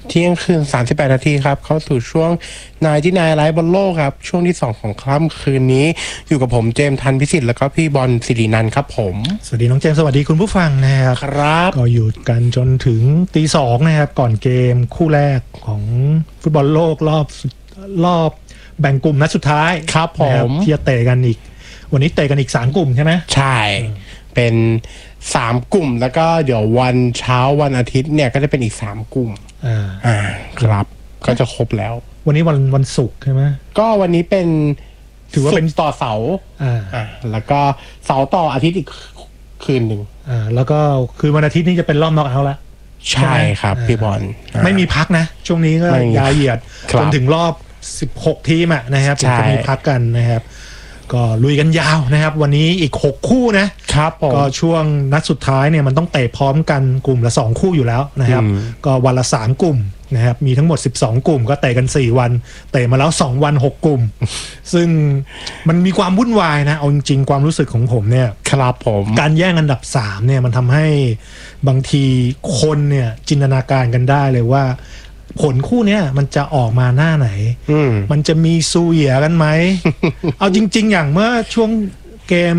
เที่ยงคืน38นาทีครับเข้าสู่ช่วงนายที่นายไลฟ์บอลโลกครับช่วงที่2ของค่ำคืนนี้อยู่กับผมเจมส์ทันพิสิทธิ์แล้วก็พี่บอลสิรินันท์ครับผมสวัสดีน้องเจมส์สวัสดีคุณผู้ฟังนะครับครับก็อยู่กันจนถึงตีสองนะครับก่อนเกมคู่แรกของฟุตบอลโลกรอบแบ่งกลุ่มนัดสุดท้ายครับผมที่จะเตะกันอีกวันนี้เตะกันอีก3กลุ่มใช่ไหมใช่เป็น3กลุ่มแล้วก็เดี๋ยววันเช้าวันอาทิตย์เนี่ยก็จะเป็นอีก3กลุ่มครับก็จะครบแล้ววันนี้วันศุกร์ใช่ไหมก็วันนี้เป็นถือว่าเป็นต่อเสาร์แล้วก็เสาร์ต่ออาทิตย์อีกคืนหนึ่งแล้วก็คือวันอาทิตย์นี้จะเป็นรอบน็อกเอาท์แล้วใช่ครับพี่บอลไม่มีพักนะช่วงนี้ก็ยาวเหยียดจนถึงรอบ16ทีมนะครับถึงจะมีพักกันนะครับก็ลุยกันยาวนะครับวันนี้อีก6คู่นะครับก็ช่วงนัดสุดท้ายเนี่ยมันต้องเตะพร้อมกันกลุ่มละ2คู่อยู่แล้วนะครับก็วันละ3กลุ่มนะครับมีทั้งหมด12กลุ่มก็เตะกัน4วันเตะมาแล้ว2วัน6กลุ่มซึ่งมันมีความวุ่นวายนะเอาจริงๆความรู้สึกของผมเนี่ยครับผมการแย่งอันดับ3เนี่ยมันทำให้บางทีคนเนี่ยจินตนาการกันได้เลยว่าผลคู่เนี้ยมันจะออกมาหน้าไหนมันจะมีซูเหียกันไหม เอาจริงๆอย่างเมื่อช่วงเกม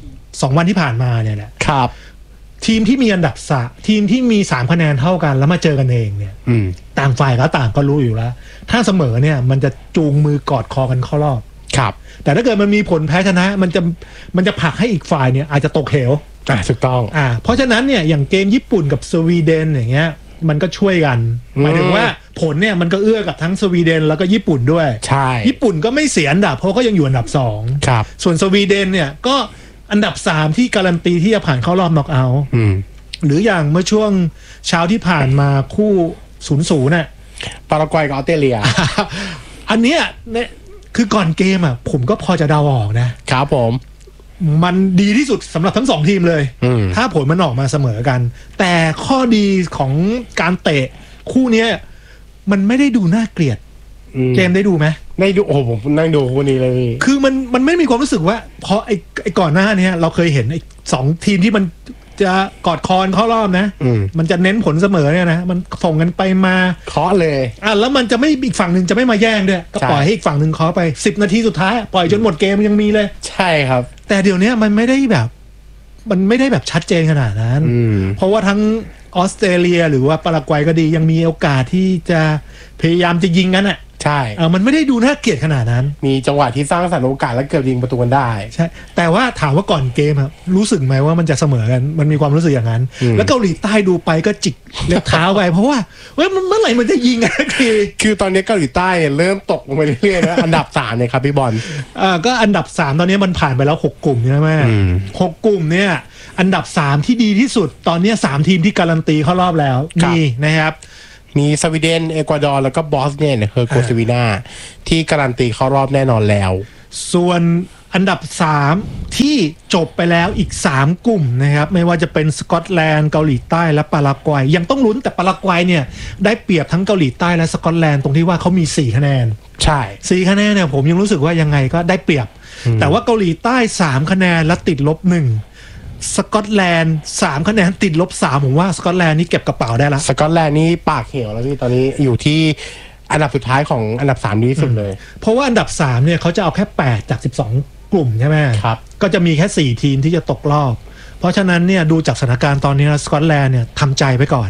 2วันที่ผ่านมาเนี่ยแหละครับทีมที่มีอันดับทีมที่มี3คะแนนเท่ากันแล้วมาเจอกันเองเนี่ยต่างฝ่ายก็ต่างก็รู้อยู่แล้วถ้าเสมอเนี่ยมันจะจูงมือกอดคอกันเข้ารอบครับแต่ถ้าเกิดมันมีผลแพ้ชนะมันจะผลักให้อีกฝ่ายเนี่ยอาจจะตกเหวถูกต้องเพราะฉะนั้นเนี่ยอย่างเกมญี่ปุ่นกับสวีเดนอย่างเงี้ยมันก็ช่วยกันหมายถึงว่าผลเนี่ยมันก็เอื้อกับทั้งสวีเดนแล้วก็ญี่ปุ่นด้วยใช่ญี่ปุ่นก็ไม่เสียอันดับเพราะก็ยังอยู่อันดับ2 ครับส่วนสวีเดนเนี่ยก็อันดับ3ที่การันตีที่จะผ่านเข้ารอบน็อกเอาท์หรืออย่างเมื่อช่วงเช้าที่ผ่านมาคู่0-0น่ะปารากวัยกับออสเตรเลียอันเนี้ยเนี่ยคือก่อนเกมผมก็พอจะเดาออกนะครับผมมันดีที่สุดสำหรับทั้ง2ทีมเลยถ้าผลมันออกมาเสมอกันแต่ข้อดีของการเตะคู่นี้มันไม่ได้ดูน่าเกลียดเกมได้ดูไหมได้ดูโอ้ผมนั่งดูคู่นี้เลยคือมันไม่มีความรู้สึกว่าเพราะไอ้ก่อนหน้านี้เราเคยเห็นไอ้2ทีมที่มันจะกอดคอเข้ารอบนะมันจะเน้นผลเสมอเนี่ยนะมันส่งกันไปมาเคาะเลยแล้วมันจะไม่อีกฝั่งหนึ่งจะไม่มาแย่งด้วยก็ปล่อยให้อีกฝั่งหนึ่งเคาะไป10นาทีสุดท้ายปล่อยจนหมดเกมยังมีเลยใช่ครับแต่เดี๋ยวนี้มันไม่ได้แบบชัดเจนขนาดนั้นเพราะว่าทั้งออสเตรเลียหรือว่าปารากวัยก็ดียังมีโอกาสที่จะพยายามจะยิงกันใช่มันไม่ได้ดูน่าเกลียดขนาดนั้นมีจังหวะที่สร้างสรรค์โอกาสแล้วเกือบยิงประตูกันได้ใช่แต่ว่าถามว่าก่อนเกมรู้สึกไหมว่ามันจะเสมอกันมันมีความรู้สึกอย่างนั้นแล้วเกาหลีใต้ดูไปก็จิกเล็บเท้าไปเพราะว่ามันเมื่อไหร่มันจะยิงกันคือตอนนี้เกาหลีใต้เนี่ยเริ่มตกลงไปเรื่อยๆนะอันดับ3เนี่ยครับพี่บอลก็อันดับ3ตอนนี้มันผ่านไปแล้ว6กลุ่มใช่ไหม6กลุ่มเนี่ยอันดับ3ที่ดีที่สุดตอนนี้3ทีมที่การันตีเข้ารอบแล้วมีนะครับมีสวีเดนเอกวาดอร์แล้วก็บอสเนียเฮอร์โกเซวีนาที่การันตีเข้ารอบแน่นอนแล้วส่วนอันดับ3ที่จบไปแล้วอีก3กลุ่มนะครับไม่ว่าจะเป็นสกอตแลนด์เกาหลีใต้และปารากวัยยังต้องลุ้นแต่ปารากวัยเนี่ยได้เปรียบทั้งเกาหลีใต้และสกอตแลนด์ตรงที่ว่าเขามี4คะแนนใช่ 4คะแนนเนี่ยผมยังรู้สึกว่ายังไงก็ได้เปรียบแต่ว่าเกาหลีใต้3คะแนนและติดลบ1สกอตแลนด์3คะแนนติดลบ3ผมว่าสกอตแลนด์นี่เก็บกระเป๋าได้ละสกอตแลนด์นี่ปากเหวแล้วพี่ตอนนี้อยู่ที่อันดับสุดท้ายของอันดับ3ดีที่สุดเลยเพราะว่าอันดับ3เนี่ยเขาจะเอาแค่8จาก12กลุ่มใช่ไหมครับก็จะมีแค่4ทีมที่จะตกรอบเพราะฉะนั้นเนี่ยดูจากสถานการณ์ตอนนี้สกอตแลนด์เนี่ยทำใจไปก่อน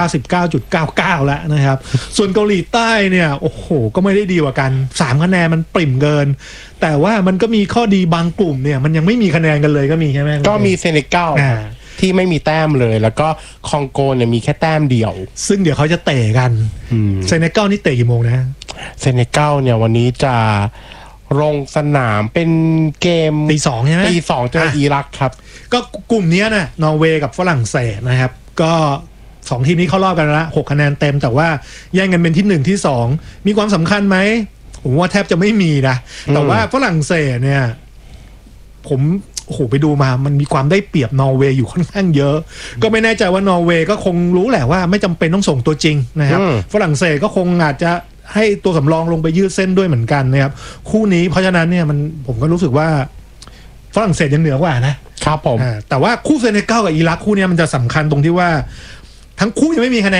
99.99 แล้วนะครับส่วนเกาหลีใต้เนี่ยโอ้โหก็ไม่ได้ดีกว่ากัน3คะแนนมันปริ่มเกินแต่ว่ามันก็มีข้อดีบางกลุ่มเนี่ยมันยังไม่มีคะแนนกันเลยก็มีใช่ไหมก็มีเซเนกัลที่ไม่มีแต้มเลยแล้วก็คองโกเนี่ยมีแค่แต้มเดียวซึ่งเดี๋ยวเขาจะเตะกันเซเนกัลนี่เตะกี่โมงนะเซเนกัลเนี่ยวันนี้จะลงสนามเป็นเกมตี 2ใช่ไหมตี 2เจออิรักครับก็กลุ่มนี้นะนอร์เวย์กับฝรั่งเศสนะครับก็2ทีมนี้เข้ารอบกันแล้ว6คะแนนเต็มแต่ว่าแย่งกันเป็นที่1ที่2มีความสำคัญไหมผมว่าแทบจะไม่มีนะแต่ว่าฝรั่งเศสเนี่ยผมไปดูมามันมีความได้เปรียบนอร์เวย์อยู่ค่อนข้างเยอะก็ไม่แน่ใจว่านอร์เวย์ก็คงรู้แหละว่าไม่จำเป็นต้องส่งตัวจริงนะครับฝรั่งเศสก็คงอาจจะให้ตัวสำรองลงไปยืดเส้นด้วยเหมือนกันนะครับคู่นี้เพราะฉะนั้นเนี่ยผมก็รู้สึกว่าฝรั่งเศสยังเหนือกว่านะครับผมแต่ว่าคู่เซเนกัลกับอิรักคู่นี้มันจะสำคัญตรงที่ว่าทั้งคู่ยังไม่มีคะแนนไง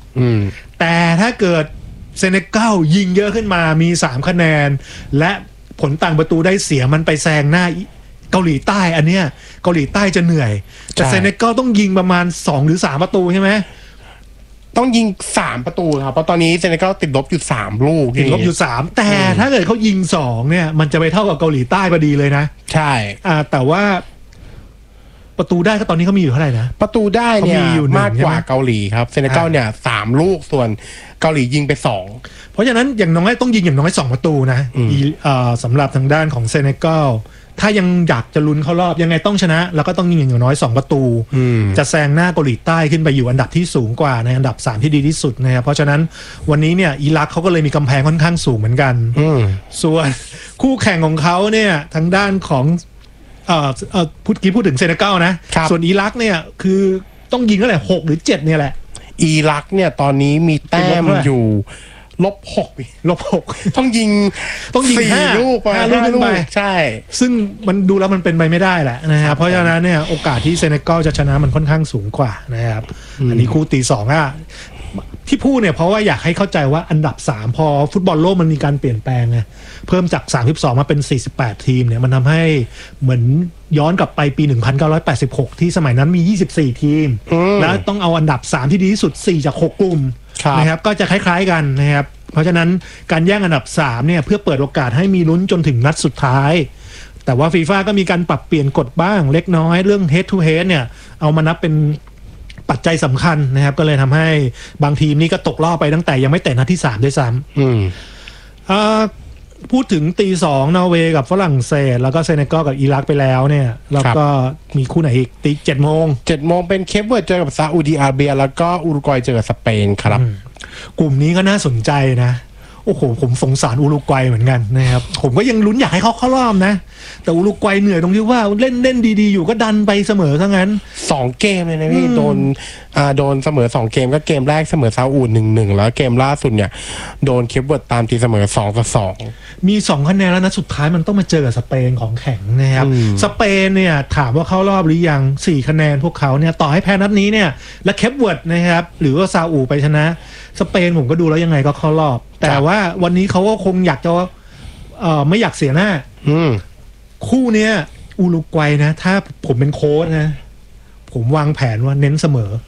แต่ถ้าเกิดเซเนกัลยิงเยอะขึ้นมามี3คะแนนและผลต่างประตูได้เสียมันไปแซงหน้าเกาหลีใต้อันเนี้ยเกาหลีใต้จะเหนื่อยแต่เซเนกัลต้องยิงประมาณ2หรือ3ประตูใช่ไหมต้องยิง3ประตูครับเพราะตอนนี้เซเนกัลติดลบอยู่3ลูกติดลบอยู่3แต่ถ้าเกิดเขายิง2เนี่ยมันจะไปเท่ากับเกาหลีใต้พอดีเลยนะใช่แต่ว่าประตูได้ก็ตอนนี้เขามีอยู่เท่าไหร่นะประตูได้เนี่ยมากกว่าเกาหลีครับเซเนกัลเนี่ย3ลูกส่วนเกาหลียิงไป2 เพราะฉะนั้นอย่างน้อยต้องยิงอย่างน้อย2ประตูนะสำหรับทางด้านของเซเนกัลถ้ายังอยากจะลุ้นเข้ารอบยังไงต้องชนะแล้วก็ต้องยิงอย่างน้อย2ประตูจะแซงหน้าเกาหลีใต้ขึ้นไปอยู่อันดับที่สูงกว่าในอันดับ3ที่ดีที่สุดนะครับเพราะฉะนั้นวันนี้เนี่ยอิรักเขาก็เลยมีกำแพงค่อนข้างสูงเหมือนกันส่วนคู่แข่งของเขาเนี่ยทางด้านของพูดถึงเซเนกัลนะส่วนอิรักเนี่ยคือต้องยิงเท่าไหร่6หรือ7เนี่ยแหละอิรักเนี่ยตอนนี้มีแต้มอยู่-6ต้องยิง4ลูกไปใช่ซึ่งมันดูแล้วมันเป็นไปไม่ได้แหละนะครับเพราะฉะนั้นเนี่ยโอกาสที่เซเนกัลจะชนะมันค่อนข้างสูงกว่านะครับอันนี้คู่ตี2ที่พูดเนี่ยเพราะว่าอยากให้เข้าใจว่าอันดับ3พอฟุตบอลโลกมันมีการเปลี่ยนแปลงไงเพิ่มจาก32มาเป็น48ทีมเนี่ยมันทำให้เหมือนย้อนกลับไปปี1986ที่สมัยนั้นมี24ทีมแล้วต้องเอาอันดับ3ที่ดีที่สุด4จาก6กลุ่มนะครับก็จะคล้ายๆกันนะครับเพราะฉะนั้นการแย่งอันดับ3เนี่ยเพื่อเปิดโอกาสให้มีลุ้นจนถึงนัดสุดท้ายแต่ว่าฟีฟ่าก็มีการปรับเปลี่ยนกฎบ้างเล็กน้อยเรื่อง head to head เนี่ยเอามานับเป็นปัจจัยสำคัญนะครับก็เลยทำให้บางทีมนี่ก็ตกรอบไปตั้งแต่ยังไม่แตะนัดที่3ด้วยซ้ำพูดถึงตี2นอร์เวย์กับฝรั่งเศสแล้วก็เซเนกัลกับอิรักไปแล้วเนี่ยแล้วก็มีคู่ไหนอีกตี7 โมงเป็นเคปเวิร์ดเจอกับซาอุดิอาระเบียแล้วก็อุรุกวัยเจอกับสเปนครับกลุ่มนี้ก็น่าสนใจนะโอ้โหผมสงสารอุรุกวัยเหมือนกันนะครับผมก็ยังลุ้นอยากให้เขาเข้ารอบนะแต่อุรุกวัยเหนื่อยตรงที่ว่าเล่นดีๆอยู่ก็ดันไปเสมอซะงั้น 2เกมเลยนะพี่โดนเสมอ2เกมก็เกมแรกเสมอซาอุด 1-1 แล้วเกมล่าสุดเนี่ยโดนเคปเวิร์ดตามตีเสมอ2-2 มี2คะแนนแล้วนะสุดท้ายมันต้องมาเจอกับสเปนของแข็งนะครับสเปนเนี่ยถามว่าเข้ารอบหรือยัง4คะแนนพวกเขาเนี่ยต่อให้แพ้นัดนี้เนี่ยและเคปเวิร์ดนะครับหรือว่าซาอุไปชนะสเปนผมก็ดูแล้วยังไงก็เข้ารอบแต่ว่าวันนี้เขาก็คงอยากจะไม่อยากเสียหน้าคู่เนี้ยอุรุกวัยนะถ้าผมเป็นโค้ชนะผมวางแผนว่าเน้นเสมอ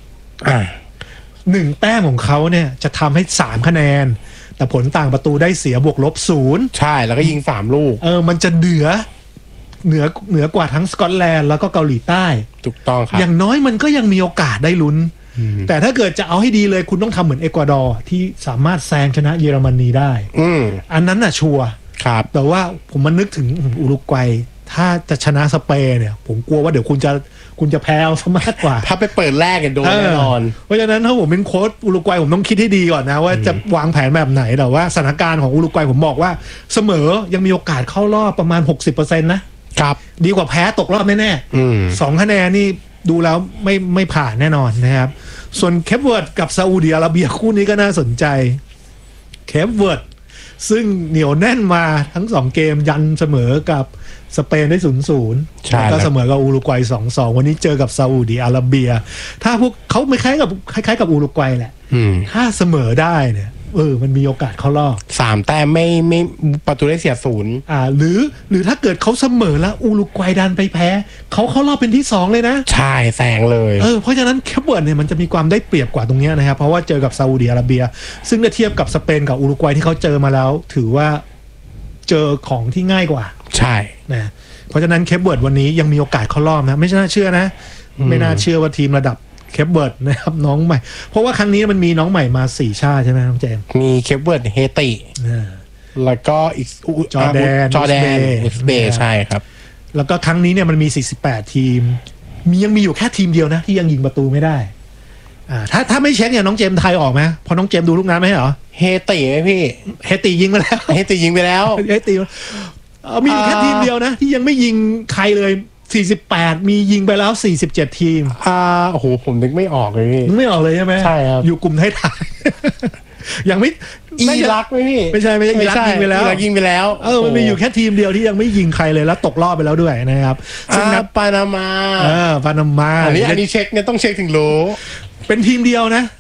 1 แต้มของเขาเนี่ยจะทำให้3คะแนนแต่ผลต่างประตูได้เสียบวกลบ0 ใช่แล้วก็ยิง3ลูกมันจะเหนือกว่าทั้งสกอตแลนด์แล้วก็เกาหลีใต้ถูกต้องครับอย่างน้อยมันก็ยังมีโอกาสได้ลุ้นแต่ถ้าเกิดจะเอาให้ดีเลยคุณต้องทำเหมือนเอกวาดอร์ที่สามารถแซงชนะเยอรมนีได้อันนั้นน่ะชัวร์แต่ว่าผมมันนึกถึงอุรุกวัยถ้าจะชนะสเปนเนี่ยผมกลัวว่าเดี๋ยวคุณจะแพ้เอาซะมากกว่าถ้าไปเปิดแรกกันโดนแน่นอนเพราะฉะนั้นถ้าผมเป็นโค้ชอุรุกวัยผมต้องคิดให้ดีก่อนนะว่าจะวางแผนแบบไหนแต่ว่าสถานการณ์ของอุรุกวัยผมบอกว่าเสมอยังมีโอกาสเข้ารอบประมาณ 60% นะครับดีกว่าแพ้ตกรอบแน่ๆ2คะแนนนี่ดูแล้วไม่ผ่านแน่นอนนะครับส่วนเคปเวิร์ดกับซาอุดิอาระเบียคู่นี้ก็น่าสนใจเคปเวิร์ดซึ่งเหนียวแน่นมาทั้ง2เกมยันเสมอกับสเปนได้ 0-0 แล้วก็เสมอกับอุรุกวัย 2-2 วันนี้เจอกับซาอุดิอาระเบียถ้าพวกเขาไม่คล้ายกับอุรุกวัยแหละถ้าเสมอได้เนี่ยมันมีโอกาสเข้ารอบ 3แต้มไม่ประตูได้เสีย0 หรือถ้าเกิดเขาเสมอแล้วอุรุกวัยดันไปแพ้เขาเข้ารอบเป็นที่2เลยนะใช่แซงเลยเพราะฉะนั้นเคปเวิร์ดเนี่ยมันจะมีความได้เปรียบกว่าตรงนี้นะครับเพราะว่าเจอกับซาอุดิอาระเบียซึ่งถ้าเทียบกับสเปนกับอุรุกวัยที่เขาเจอมาแล้วถือว่าเจอของที่ง่ายกว่าใช่นะเพราะฉะนั้นเคปเวิร์ดวันนี้ยังมีโอกาสเข้ารอบนะไม่น่าเชื่อนะไม่น่าเชื่อว่าทีมระดับเคปเวิร์ดนะครับน้องใหม่เพราะว่าครั้งนี้มันมีน้องใหม่มา4ชาติใช่ไหมน้องเจมมีเคปเวิร์ดเฮติแล้วก็อีกจอร์แดนอุซเบย์ใช่ครับแล้วก็ครั้งนี้เนี่ยมันมี48ทีมยังมีอยู่แค่ทีมเดียวนะที่ยังยิงประตูไม่ได้ถ้าไม่เช็คเนี่ยน้องเจมไทยออกไหมพอน้องเจมดูลูกน้ำไหมเหรอเฮติไหมพี่เฮติยิงไปแล้วเฮติยิงไปแล้วเฮติมีอยู่แค่ทีมเดียวนะที่ยังไม่ยิงใครเลย48มียิงไปแล้ว47ทีมโอ้โหผมนึกไม่ออกเลยนึกไม่ออกเลยใช่ไหมใช่ครับอยู่กลุ่มท้ายๆยังไม่อิรักไหมพี่ไม่ใช่อิรักยิงไปแล้วมันมีอยู่แค่ทีมเดียวที่ยังไม่ยิงใครเลยแล้วตกรอบไปแล้วด้วยนะครับซึ่งนับปานามาอันนี้เช็คเนี่ยต้องเช็คถึงรู้เป็นทีมเดียวนะ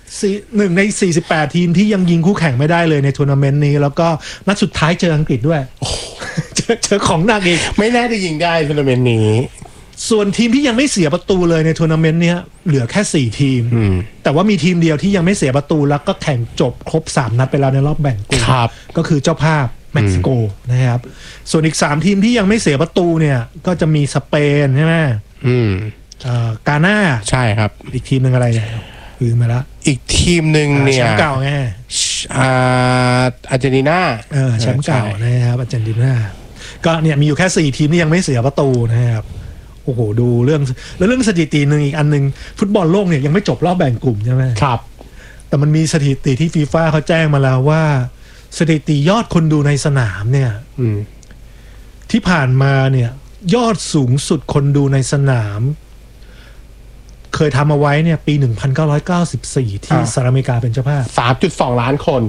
หนึ่งใน48ทีมที่ยังยิงคู่แข่งไม่ได้เลยในทัวร์นาเมนต์นี้แล้วก็นัดสุดท้ายเจออังกฤษด้วยเจอของหนักอีกไม่น่าจะยิงได้ทัวร์นาเมนต์นี้ส่วนทีมที่ยังไม่เสียประตูเลยในทัวร์นาเมนต์เนี้ยเหลือแค่4ทีมแต่ว่ามีทีมเดียวที่ยังไม่เสียประตูแล้วก็แข่งจบครบ3นัดไปแล้วในรอบแบ่งกลุ่มครับก็คือเจ้าภาพเม็กซิโกนะครับส่วนอีก3ทีมที่ยังไม่เสียประตูเนี่ยก็จะมีสเปนใช่ไหมกาน่าใช่ครับอีกทีมหนึ่งอะไรเนี่ยลืมไปละอีกทีมหนึ่งเนี่ยแชมป์เก่าไงอาร์เจนตินาแชมป์เก่านะครับอาร์เจนตินาก็เนี่ยมีอยู่แค่4ทีมที่ยังไม่เสียประตูนะครับโอ้โหดูเรื่องสถิติหนึ่งอีกอันหนึ่งฟุตบอลโลกเนี่ยยังไม่จบรอบแบ่งกลุ่มใช่ไหมครับแต่มันมีสถิติที่ฟีฟ่าเขาแจ้งมาแล้วว่าสถิติยอดคนดูในสนามเนี่ยที่ผ่านมาเนี่ยยอดสูงสุดคนดูในสนาม เคยทำเอาไว้เนี่ยปี 1994 ที่สหรัฐอเมริกาเป็นเจ้าภาพ 3.2 ล้านคน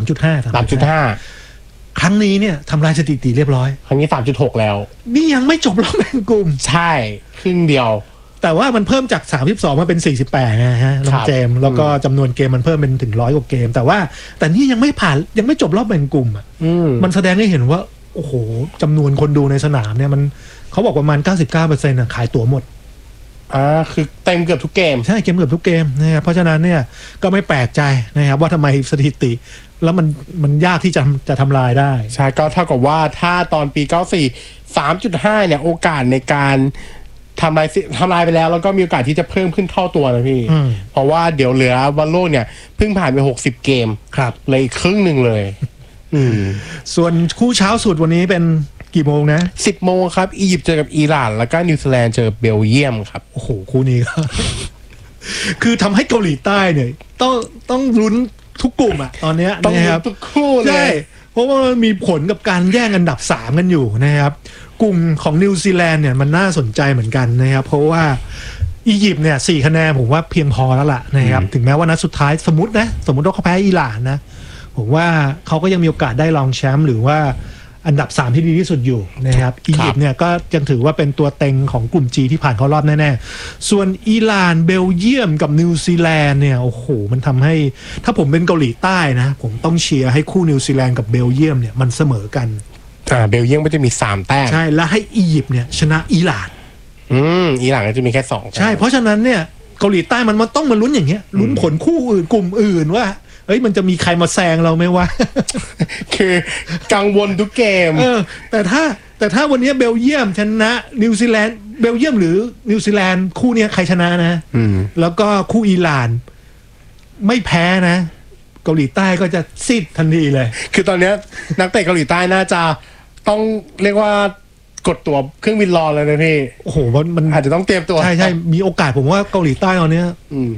3.5 ครั้งนี้เนี่ยทำลายสถิติเรียบร้อยครั้งนี้ 3.6 แล้วนี่ยังไม่จบรอบแบ่งกลุ่มใช่ครึ่งเดียวแต่ว่ามันเพิ่มจาก 32 มาเป็น 48นะฮะน้องเจมส์แล้วก็จำนวนเกมมันเพิ่มเป็นถึง100 กว่าเกม แต่นี่ยังไม่ผ่านยังไม่จบรอบแบ่งกลุ่มอ่ะมันแสดงให้เห็นว่าโอ้โหจำนวนคนดูในสนามเนี่ยมันเขาบอกประมาณ 99% อ่ะขายตั๋วหมดคือเต็มเกือบทุกเกมใช่เกมเกือบทุกเกมนะครับเพราะฉะนั้นเนี่ยก็ไม่แปลกใจนะครับว่าทำไมสถิติแล้วมันยากที่จะทำลายได้ใช่ก็เท่ากับว่าถ้าตอนปี 94 3.5 เนี่ยโอกาสในการทำลายไปแล้วก็มีโอกาสที่จะเพิ่มขึ้นเท่าตัวนะพี่เพราะว่าเดี๋ยวเหลือบอลโลกเนี่ยเพิ่งผ่านไป60 เกมครับเลยครึ่งหนึ่งเลยส่วนคู่เช้าสุดวันนี้เป็นกี่โมงนะ 10 โมงครับอียิปต์เจอกับอิหร่านแล้วก็นิวซีแลนด์เจอเบลเยียมครับโอ้โหคู่นี้ก็คือทำให้เกาหลีใต้เนี่ยต้องลุ้นทุกกลุ่มตอนนี้ต้องลุ้นทุกคู่เลยใช่เพราะว่ามันมีผลกับการแย่งอันดับ3กันอยู่นะครับกลุ่มของนิวซีแลนด์เนี่ยมันน่าสนใจเหมือนกันนะครับเพราะว่าอียิปต์เนี่ย4 คะแนนผมว่าเพียงพอแล้วล่ะนะครับถึงแม้ว่านัดสุดท้ายสมมติว่าเขาแพ้อิหร่านนะผมว่าเขาก็ยังมีโอกาสได้รองแชมป์หรือว่าอันดับ3ที่ดีที่สุดอยู่นะครับอียิปต์เนี่ยก็ยังถือว่าเป็นตัวเต็งของกลุ่ม G ที่ผ่านเข้ารอบแน่ๆส่วนอิหร่านเบลเยียมกับนิวซีแลนด์เนี่ยโอ้โหมันทำให้ถ้าผมเป็นเกาหลีใต้นะผมต้องเชียร์ให้คู่นิวซีแลนด์กับเบลเยียมเนี่ยมันเสมอกันเบลเยียมก็จะมี3 แต้มใช่แล้วให้อียิปต์เนี่ยชนะอิหร่านอิหร่านก็จะมีแค่2 ใช่เพราะฉะนั้นเนี่ยเกาหลีใต้มันต้องมาลุ้นอย่างเงี้ยลุ้นผลคู่อื่นกลุ่มอื่นว่ามันจะมีใครมาแซงเราไหมวะคือกังวลทุกเกมแต่ถ้าวันนี้เบลเยียมชนะนิวซีแลนด์เบลเยียมหรือนิวซีแลนด์คู่นี้ใครชนะนะแล้วก็คู่อิหร่านไม่แพ้นะเกาหลีใต้ก็จะซิดทันทีเลยคือตอนนี้นักเตะเกาหลีใต้น่าจะต้องเรียกว่ากดตั๋วเครื่องบินรอเลยนะพี่โอ้โหมันอาจจะต้องเตรียมตัวใช่มีโอกาสผมว่าเกาหลีใต้ตอนนี้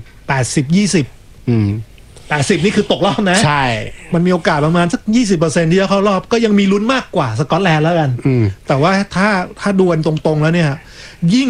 80-20นี่คือตกรอบนะใช่มันมีโอกาสประมาณสัก 20% ที่จะเข้ารอบก็ยังมีลุ้นมากกว่าสกอตแลนด์แล้วกันแต่ว่าถ้าดวลตรงๆแล้วเนี่ยยิ่ง